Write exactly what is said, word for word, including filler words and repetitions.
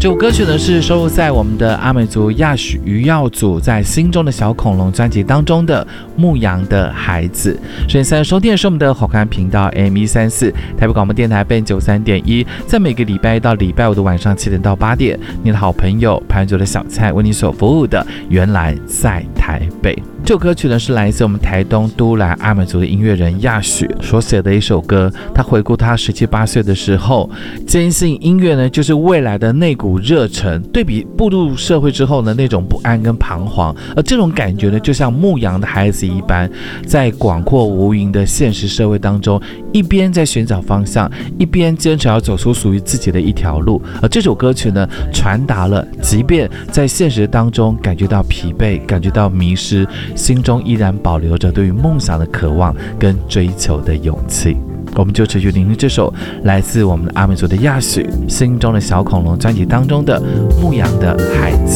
这首歌曲呢是收录在我们的阿美族亚许余耀祖在《心中的小恐龙》专辑当中的《牧羊的孩子》。现在收听的是我们的好看频道 A M 一三四 台北广播电台 F M 九三点一，在每个礼拜一到礼拜五的晚上七点到八点，你的好朋友潘卓的小菜为你所服务的原来在台北。这首歌曲呢是来自我们台东都兰阿美族的音乐人亚许所写的一首歌。他回顾他十七八岁的时候，坚信音乐呢就是未来的那股热忱，对比步入社会之后呢那种不安跟彷徨，而这种感觉呢就像牧羊的孩子一般，在广阔无垠的现实社会当中，一边在寻找方向，一边坚持要走出属于自己的一条路。而这首歌曲呢传达了即便在现实当中感觉到疲惫，感觉到迷失，心中依然保留着对于梦想的渴望跟追求的勇气。我们就持续聆听这首来自我们的阿美族的亚许《心中的小恐龙》专辑当中的《牧羊的孩子》。